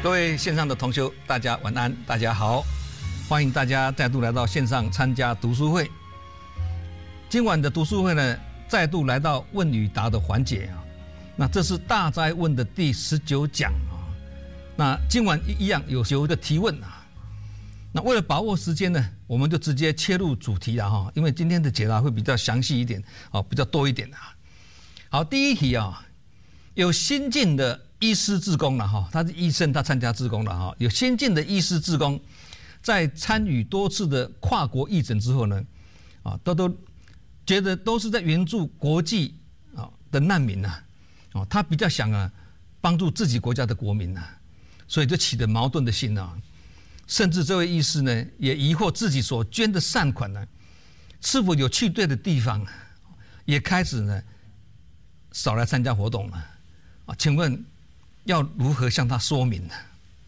各位线上的同修，大家晚安，大家好，欢迎大家再度来到线上参加读书会。今晚的读书会呢，再度来到问与答的环节啊。那这是大哉问的第19讲啊。那今晚一样有9个提问啊。那为了把握时间呢，我们就直接切入主题了哈，因为今天的解答会比较详细一点啊，比较多一点啊。好，第一题啊，有新进的医师志工了哈，他是医生，他参加志工了哈。有先进的医师志工，在参与多次的跨国义诊之后呢，啊，都觉得都是在援助国际啊的难民呐，哦，他比较想啊帮助自己国家的国民呐，所以就起了矛盾的心啊。甚至这位医师呢，也疑惑自己所捐的善款呢，是否有去对的地方，也开始呢少来参加活动了啊。请问要如何向他说明呢？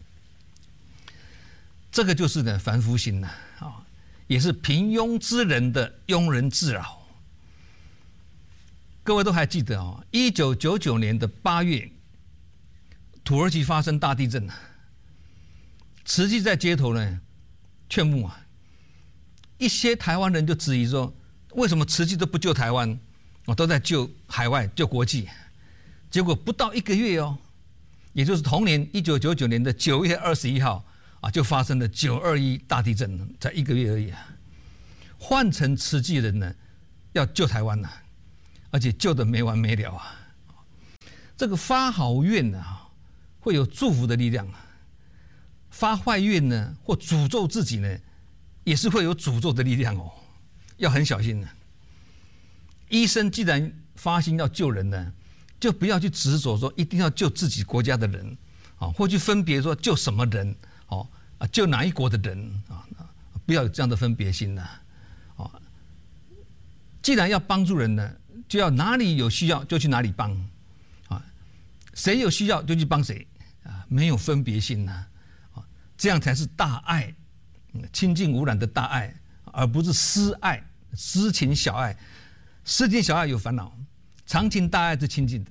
这个就是呢凡夫心呐啊，也是平庸之人的庸人自扰。各位都还记得啊，1999年的8月，土耳其发生大地震，慈济在街头呢劝募啊，一些台湾人就质疑说，为什么慈济都不救台湾，都在救海外救国际？结果不到1个月哦，也就是同年1999年的9月21号啊，就发生了921大地震，才1个月而已啊。换成慈济人呢，要救台湾呐，而且救得没完没了啊。这个发好愿呢，会有祝福的力量啊。发坏愿呢，或诅咒自己呢，也是会有诅咒的力量哦，要很小心呢。医生既然发心要救人呢，就不要去执着说一定要救自己国家的人啊，或去分别说救什么人哦啊，救哪一国的人啊，不要有这样的分别心呢啊。既然要帮助人呢，就要哪里有需要就去哪里帮啊，谁有需要就去帮谁啊，没有分别心呢。这样才是大爱，清净无染的大爱，而不是私爱、私情小爱。私情小爱有烦恼，常情大爱是清净的。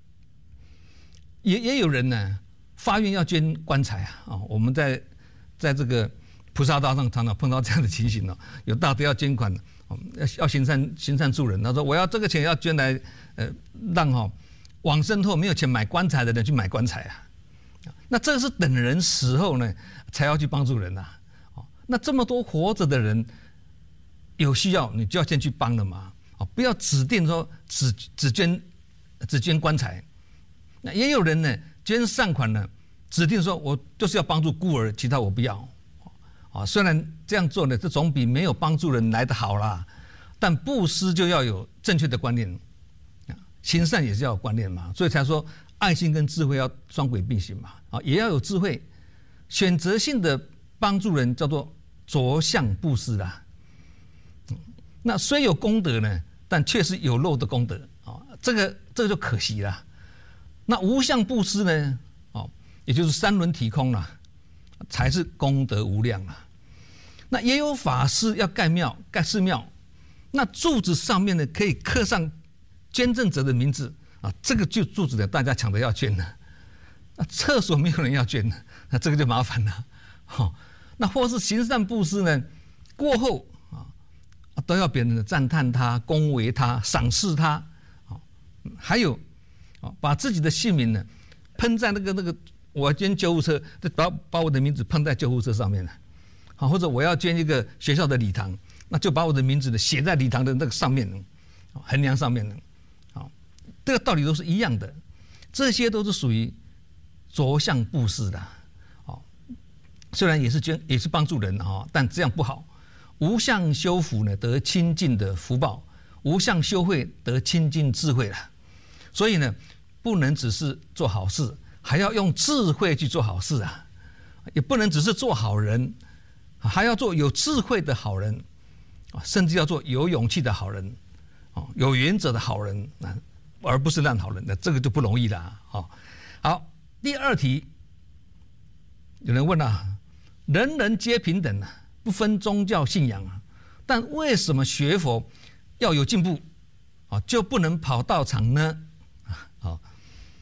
也有人呢发愿要捐棺材啊，我们在这个菩萨道上常常碰到这样的情形哦，有大德要捐款，要行善助人，他说我要这个钱要捐来，让往生后没有钱买棺材的人去买棺材啊。那这个是等人死后呢，才要去帮助人呐。那这么多活着的人有需要，你就要先去帮了嘛。不要指定说只捐棺材。那也有人呢捐善款呢，指定说我就是要帮助孤儿，其他我不要。虽然这样做呢，这总比没有帮助人来得好啦。但布施就要有正确的观念，行善也是要有观念嘛，所以才说。爱心跟智慧要双轨并行嘛，啊，也要有智慧，选择性的帮助人叫做着相布施啦。那虽有功德呢，但却是有漏的功德啊，这个就可惜了。那无相布施呢，也就是三轮体空啦，才是功德无量啦。那也有法师要盖寺庙，那柱子上面呢可以刻上捐赠者的名字。啊，这个就柱子的大家抢着要捐了，那厕所没有人要捐了，那这个就麻烦了。那或是行善布施呢，过后都要别人赞叹他、恭维他、赏识他，还有把自己的姓名呢喷在那个我捐救护车，把我的名字喷在救护车上面了，或者我要捐一个学校的礼堂，那就把我的名字呢写在礼堂的那个上面，横梁上面呢。这个道理都是一样的，这些都是属于着相布施的，虽然也是帮助人但这样不好。无相修福呢，得清净的福报；无相修慧，得清净智慧了。所以呢，不能只是做好事，还要用智慧去做好事啊！也不能只是做好人，还要做有智慧的好人，甚至要做有勇气的好人，有原则的好人而不是烂好人，那这个就不容易了。好，第2题，有人问啊，人人皆平等啊，不分宗教信仰啊，但为什么学佛要有进步就不能跑道场呢？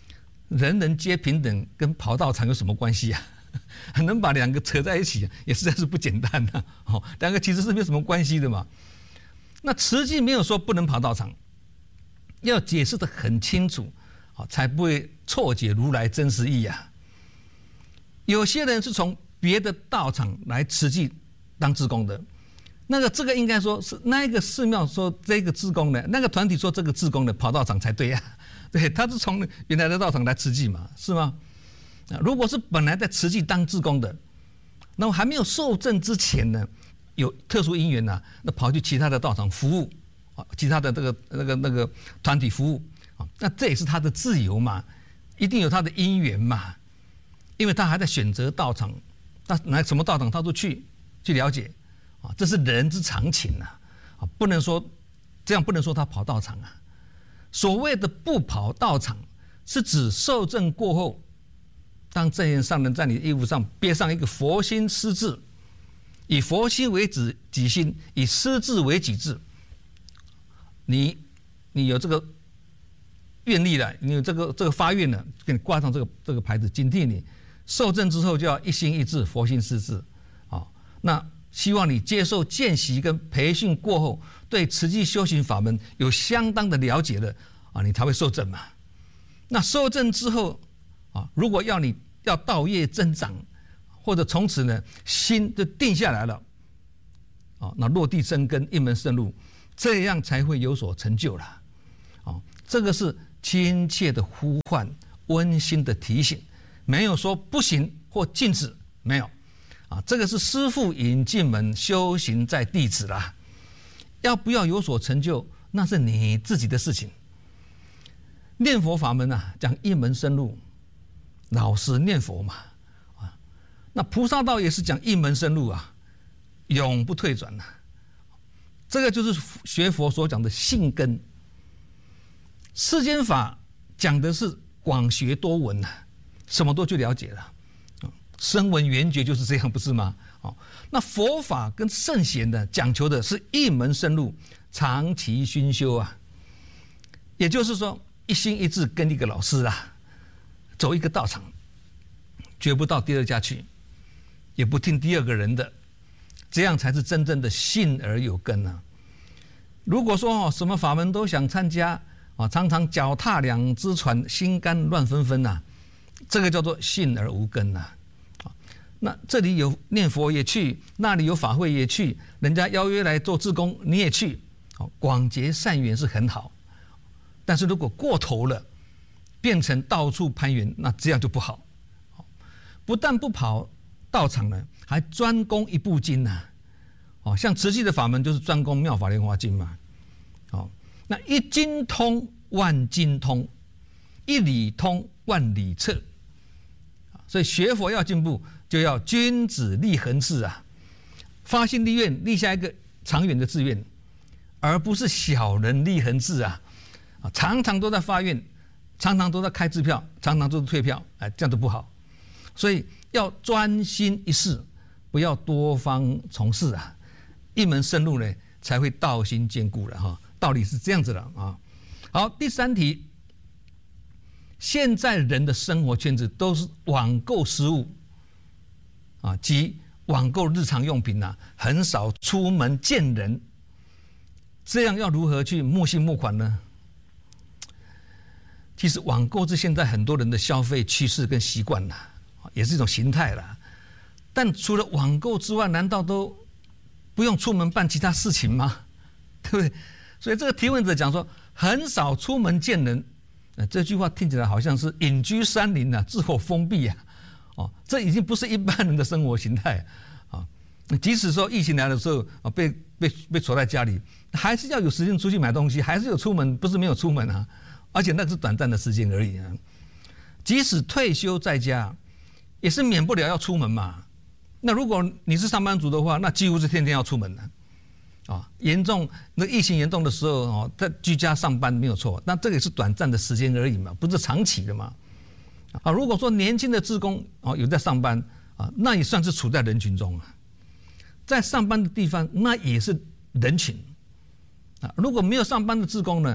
人人皆平等跟跑道场有什么关系啊？能把两个扯在一起，也实在是不简单呐。两个其实是没有什么关系的嘛。那慈济没有说不能跑道场，要解释得很清楚，才不会错解如来真实意啊。有些人是从别的道场来慈济当志工的，这个应该说是那一个寺庙说这个志工的，那个团体说这个志工的跑道场才对啊。对，他是从原来的道场来慈济嘛，是吗？如果是本来在慈济当志工的，那么还没有受证之前呢，有特殊因缘呐，那跑去其他的道场服务，其他的那个团体服务，那这也是他的自由嘛，一定有他的因缘嘛，因为他还在选择道场，他来什么道场他都去了解，这是人之常情呐，不能说这样，不能说他跑道场啊。所谓的不跑道场，是指受证过后，当证严上人在你的衣服上别上一个佛心师字，以佛心为己心，以师字为己志。你有这个愿力了，你有这个发愿了，给你挂上这个牌子，警惕你受证之后就要一心一志，佛心师字。那希望你接受见习跟培训过后，对慈济修行法门有相当的了解了你才会受证嘛。那受证之后如果你要道业增长，或者从此呢心就定下来了那落地生根，一门深入，这样才会有所成就了这个是亲切的呼唤，温馨的提醒，没有说不行或禁止，没有这个是师父引进门，修行在弟子啦。要不要有所成就，那是你自己的事情。念佛法门讲一门深入，老实念佛嘛那菩萨道也是讲一门深入永不退转这个就是学佛所讲的信根。世间法讲的是广学多闻什么都去了解了。声闻缘觉就是这样，不是吗？那佛法跟圣贤的讲求的是一门深入，长期熏修也就是说，一心一志跟一个老师走一个道场，绝不到第二家去，也不听第二个人的，这样才是真正的信而有根如果说什么法门都想参加常常脚踏两只船，心肝乱纷纷这个叫做信而无根那这里有念佛也去，那里有法会也去，人家邀约来做志工你也去，广结善缘是很好，但是如果过头了，变成到处攀缘，那这样就不好。不但不跑道场呢，还专攻一部经像慈济的法门就是专攻妙法莲华经嘛。那一经通万经通，一理通万理彻。所以学佛要进步，就要君子立恒志发心立愿，立下一个长远的志愿，而不是小人立恒志常常都在发愿，常常都在开支票，常常都是退票，这样都不好。所以要专心一事，不要多方从事一门深入呢，才会道心坚固了道理是这样子的好，第三题。现在人的生活圈子都是网购食物及网购日常用品很少出门见人，这样要如何去募信募款呢？其实网购是现在很多人的消费趋势跟习惯也是一种形态啦。但除了网购之外，难道都不用出门办其他事情吗？对不对？所以这个提问者讲说很少出门见人，这句话听起来好像是隐居山林自我封闭这已经不是一般人的生活形态即使说疫情来的时候被锁在家里，还是要有时间出去买东西，还是有出门，不是没有出门而且那是短暂的时间而已即使退休在家，也是免不了要出门嘛。那如果你是上班族的话，那几乎是天天要出门严重那疫情严重的时候在居家上班没有错，那这个也是短暂的时间而已嘛，不是长期的嘛。如果说年轻的志工有在上班那也算是处在人群中在上班的地方那也是人群如果没有上班的志工呢，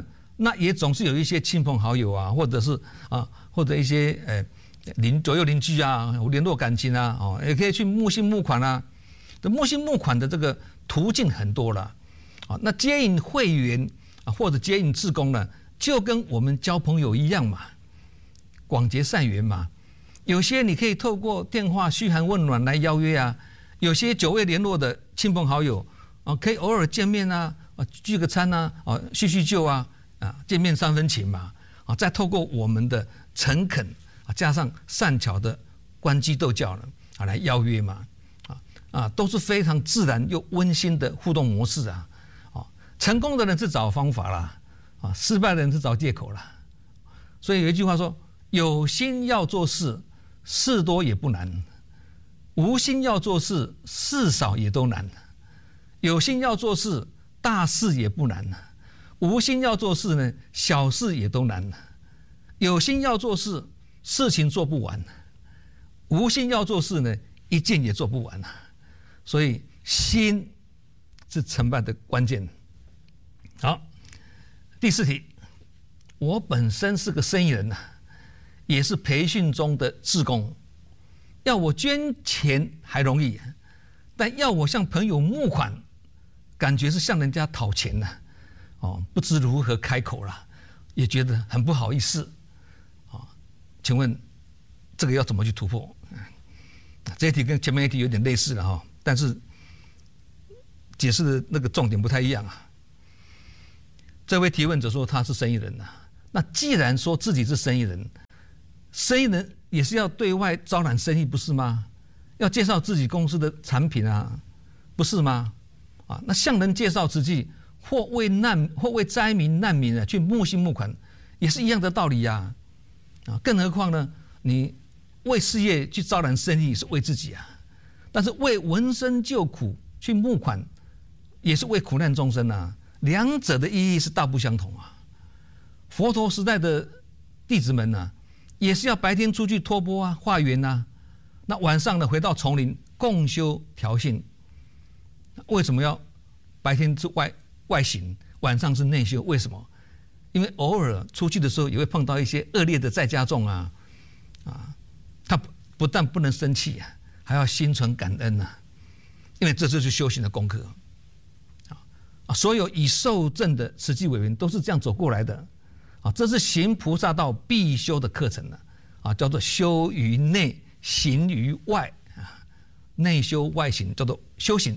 那也总是有一些亲朋好友啊，或者是或者一些左右邻居啊，联络感情啊，也可以去募信募款啊。这募信募款的这个途径很多了，那接引会员或者接引志工呢，就跟我们交朋友一样嘛，广结善缘嘛。有些你可以透过电话嘘寒问暖来邀约啊，有些久未联络的亲朋好友可以偶尔见面啊，聚个餐啊，叙叙旧啊，见面三分情嘛，再透过我们的诚恳加上善巧的关机斗教呢，来邀约嘛，都是非常自然又温馨的互动模式啊。成功的人是找方法啦，失败的人是找借口啦。所以有一句话说：有心要做事，事多也不难；无心要做事，事少也都难。有心要做事，大事也不难；无心要做事呢，小事也都难。有心要做事，事情做不完；无心要做事呢，一件也做不完。所以心是成败的关键。好，第4题，我本身是个生意人也是培训中的志工，要我捐钱还容易，但要我向朋友募款，感觉是向人家讨钱不知如何开口了，也觉得很不好意思请问这个要怎么去突破？这一题跟前面一题有点类似了但是解释的那个重点不太一样这位提问者说他是生意人那既然说自己是生意人，生意人也是要对外招揽生意不是吗？要介绍自己公司的产品不是吗？那向人介绍慈济或为灾民难民去募信募款，也是一样的道理更何况呢，你为事业去招揽生意是为自己但是为闻声救苦去募款，也是为苦难众生两者的意义是大不相同佛陀时代的弟子们也是要白天出去托钵化缘那晚上呢回到丛林共修调性。为什么要白天是外行，晚上是内修？为什么？因为偶尔出去的时候也会碰到一些恶劣的在家众他不但不能生气还要心存感恩因为这就是修行的功课所有已受证的慈济委员都是这样走过来的这是行菩萨道必修的课程叫做修于内，行于外内修外行叫做修行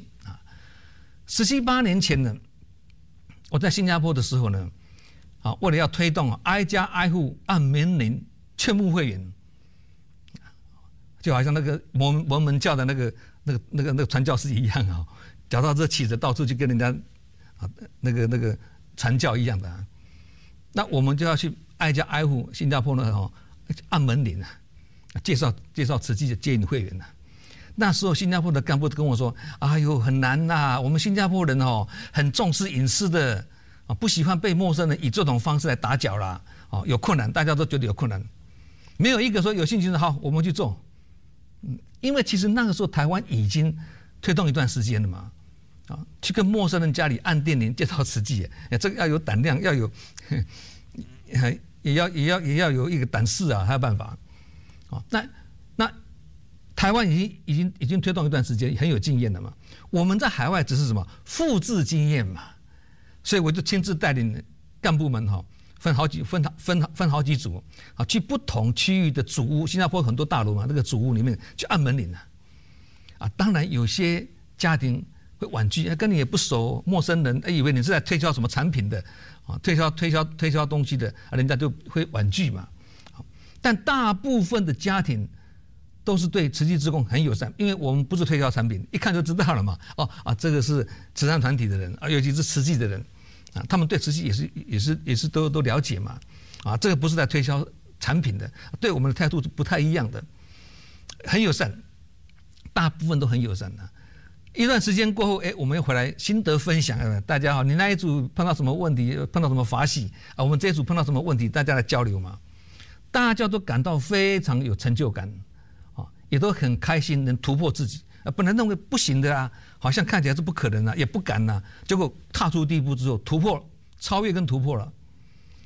17、18年前呢，我在新加坡的时候呢，为了要推动挨家挨户按门铃劝募会员，就好像那个摩门教的那个传教士一样脚踏车骑着到处去跟人家那个传教一样的那我们就要去挨家挨户，新加坡呢按门铃介绍慈济的接引会员那时候新加坡的干部跟我说：“哎呦，很难我们新加坡人很重视隐私的不喜欢被陌生人以这种方式来打搅啦有困难，大家都觉得有困难，没有一个说有兴趣的好，我们去做。因为其实那个时候台湾已经推动一段时间了嘛去跟陌生人家里按电铃介绍慈济这个要有胆量，要有也要有一个胆识还有办法那台湾已经推动一段时间，很有经验了嘛。我们在海外只是什么复制经验嘛，所以我就亲自带领干部们分好几组去不同区域的主屋，新加坡很多大楼嘛，那个主屋里面去按门铃当然有些家庭会婉拒，跟你也不熟，陌生人以为你是在推销什么产品的推销东西的人家就会婉拒嘛。但大部分的家庭都是对慈济志工很友善，因为我们不是推销产品，一看就知道了嘛。这个是慈善团体的人尤其是慈济的人他们对慈济也是都了解嘛。这个不是在推销产品的，对我们的态度是不太一样的，很友善，大部分都很友善一段时间过后，我们又回来心得分享，大家好，你那一组碰到什么问题，碰到什么法喜我们这一组碰到什么问题，大家来交流嘛。大家都感到非常有成就感也都很开心能突破自己本来认为不行的好像看起来是不可能也不敢结果踏出第一步之后突破超越跟突破了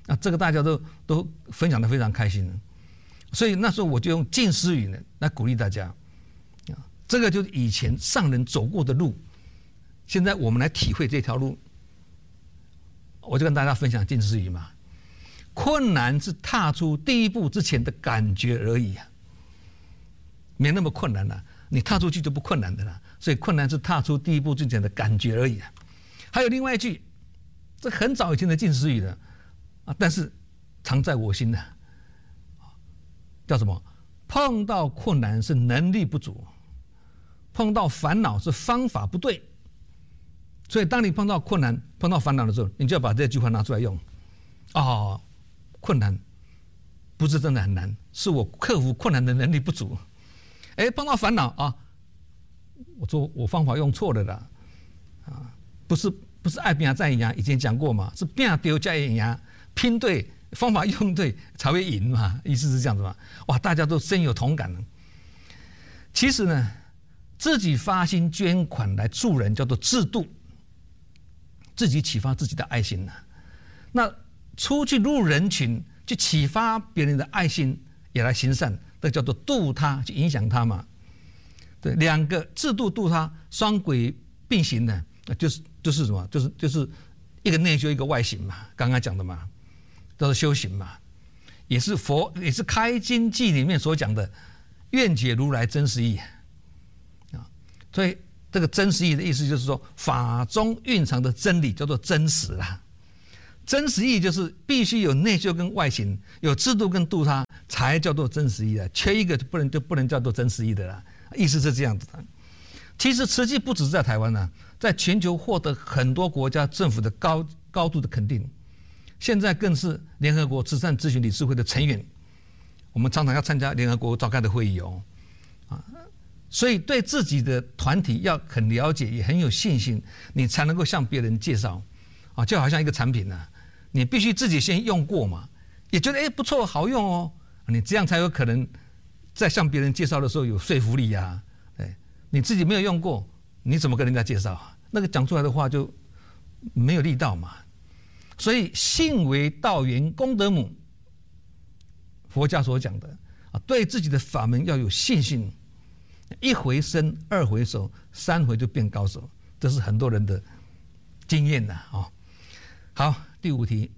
那这个大家都分享得非常开心，所以那时候我就用近思语呢来鼓励大家，这个就是以前上人走过的路，现在我们来体会这条路。我就跟大家分享近思语嘛，困难是踏出第一步之前的感觉而已啊，没那么困难了，你踏出去就不困难的了，所以困难是踏出第一步之前的感觉而已啊。还有另外一句，这很早以前的近思语了啊，但是常在我心的，叫什么？碰到困难是能力不足，碰到烦恼是方法不对。所以当你碰到困难、碰到烦恼的时候，你就要把这句话拿出来用。哦，困难不是真的很难，是我克服困难的能力不足。哎，碰到烦恼啊，我说我方法用错了啦，啊，不是爱拼再赢，以前讲过嘛，是拼丢再赢，拼对方法用对才会赢嘛，意思是这样子嘛。哇，大家都深有同感。其实呢，自己发心捐款来助人叫做自度。自己启发自己的爱心呢，那出去入人群去启发别人的爱心，也来行善，这叫做度他，去影响他嘛。对，两个自度度他双轨并行的，就是什么？就是一个内修一个外行嘛。刚刚讲的嘛，都是修行嘛，也是开经记里面所讲的愿解如来真实义啊。所以这个真实义的意思就是说，法中蕴藏的真理叫做真实啦。真实义就是必须有内修跟外行，有制度跟度他，才叫做真实义的。缺一个就不能叫做真实义的啦。意思是这样子的。其实慈济不只是在台湾呢，在全球获得很多国家政府的高度的肯定。现在更是联合国慈善咨询理事会的成员，我们常常要参加联合国召开的会议哦。所以对自己的团体要很了解，也很有信心，你才能够向别人介绍啊，就好像一个产品呢，你必须自己先用过嘛，也觉得不错，好用哦，你这样才有可能在向别人介绍的时候有说服力啊。对，你自己没有用过，你怎么跟人家介绍？那个讲出来的话就没有力道嘛。所以信为道源功德母，佛家所讲的啊，对自己的法门要有信心。一回生，二回熟，三回就变高手，这是很多人的经验呐。好，第5题，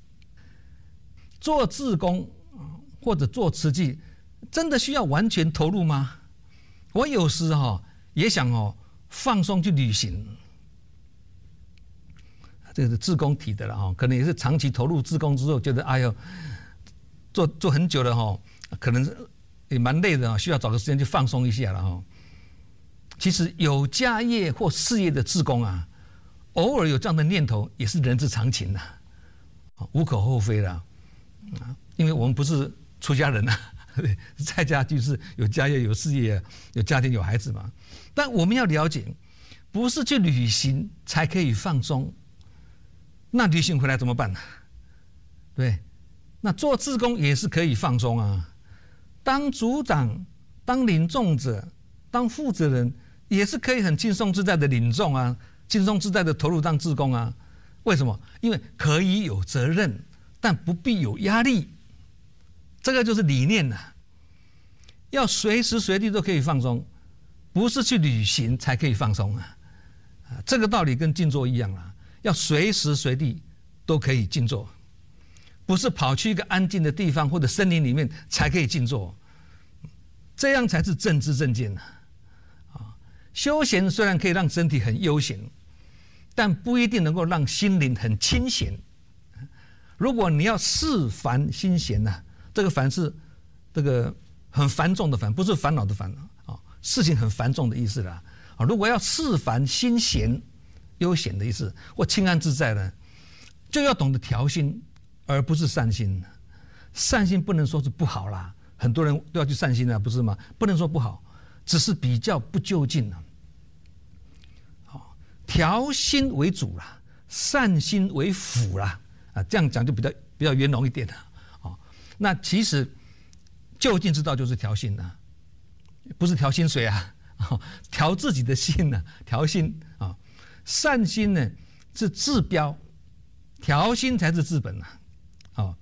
做志工或者做慈济，真的需要完全投入吗？我有时也想放松去旅行。这个是志工提的了可能也是长期投入志工之后，觉得哎呦，做很久了可能也蛮累的需要找个时间去放松一下了其实有家业或事业的志工啊，偶尔有这样的念头也是人之常情呐，无可厚非啦。因为我们不是出家人呐，在家就是有家业、有事业、有家庭、有孩子嘛。但我们要了解，不是去旅行才可以放松，那旅行回来怎么办呢？对，那做志工也是可以放松啊。当组长、当领众者、当负责人，也是可以很轻松自在的领众啊，轻松自在的投入当志工啊。为什么？因为可以有责任，但不必有压力。这个就是理念呐。要随时随地都可以放松，不是去旅行才可以放松啊。这个道理跟静坐一样啦，要随时随地都可以静坐。不是跑去一个安静的地方或者森林里面才可以静坐，这样才是正知正见修闲虽然可以让身体很悠闲，但不一定能够让心灵很清闲。如果你要事烦心闲这个烦是这个很繁重的烦，不是烦恼的烦事情很繁重的意思啦如果要事烦心闲、悠闲的意思或清安自在呢，就要懂得调心。而不是善心，善心不能说是不好啦，很多人都要去善心不是吗？不能说不好，只是比较不究竟调心为主啦，善心为辅啦这样讲就比较圆融一点了那其实究竟之道就是调心不是调薪水调自己的心调心善心呢是治标，调心才是治本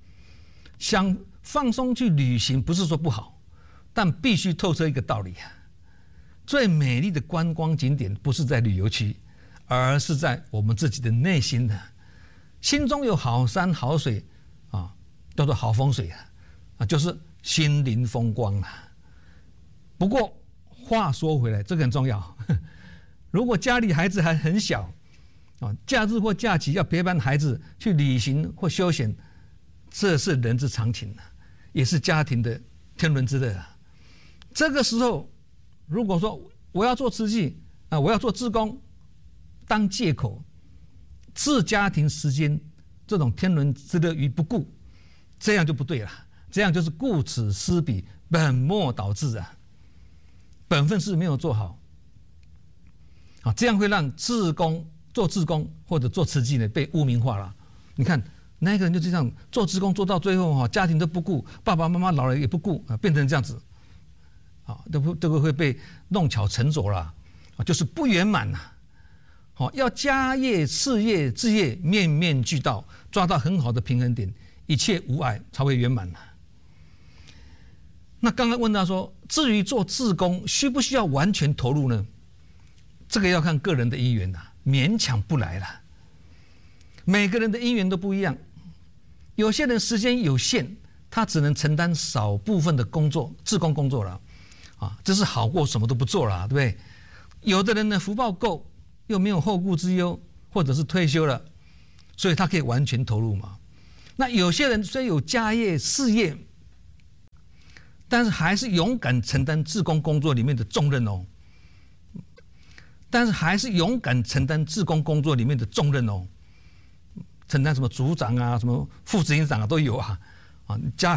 想放松去旅行，不是说不好，但必须透彻一个道理啊：最美丽的观光景点不是在旅游区，而是在我们自己的内心的。心中有好山好水啊，叫做好风水啊，就是心灵风光啊。不过话说回来，这个很重要。如果家里孩子还很小啊，假日或假期要陪伴孩子去旅行或休闲，这是人之常情啊，也是家庭的天伦之乐啊。这个时候，如果说我要做慈济啊，我要做志工，当借口置家庭时间这种天伦之乐于不顾，这样就不对了。这样就是顾此失彼，本末倒置啊！本分事没有做好啊，这样会让做志工或者做慈济呢被污名化了。你看那个人就这样做志工做到最后家庭都不顾，爸爸妈妈老了也不顾啊，变成这样子啊，这个会被弄巧成拙了啊，就是不圆满呐。好，要家业、事业、志业面面俱到，抓到很好的平衡点，一切无碍才会圆满。那刚刚问他说，至于做志工需不需要完全投入呢？这个要看个人的因缘勉强不来了。每个人的因缘都不一样，有些人时间有限，他只能承担少部分的工作，志工工作了啊，这是好过什么都不做了，对不对？有的人呢，福报够，又没有后顾之忧，或者是退休了，所以他可以完全投入嘛。那有些人虽有家业事业，但是还是勇敢承担志工工作里面的重任哦。承担什么组长啊，什么副执行长啊都有啊，家